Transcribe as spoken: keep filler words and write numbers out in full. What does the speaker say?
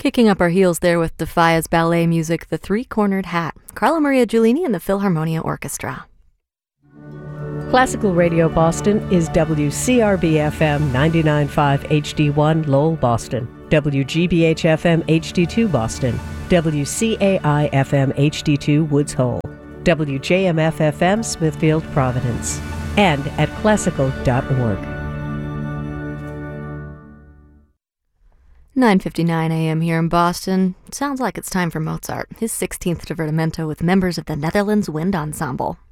Kicking up our heels there with Defia's ballet music, The Three-Cornered Hat, Carla Maria Giulini and the Philharmonia Orchestra. Classical Radio Boston is W C R B F M ninety-nine point five H D one Lowell, Boston, W G B H F M H D two Boston, W C A I F M H D two Woods Hole, W J M F F M Smithfield, Providence, and at classical dot org. nine fifty-nine a.m. here in Boston. Sounds like it's time for Mozart, his sixteenth divertimento with members of the Netherlands Wind Ensemble.